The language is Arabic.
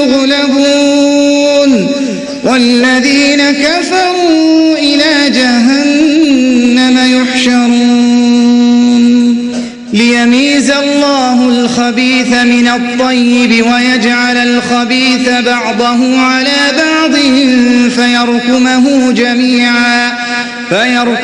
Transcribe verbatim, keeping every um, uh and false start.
يغلبون والذين كفروا إلى جهنم يحشرون ليميز الله الخبيث من الطيب ويجعل الخبيث بعضه على بعض فيركمه جميعا فيركمه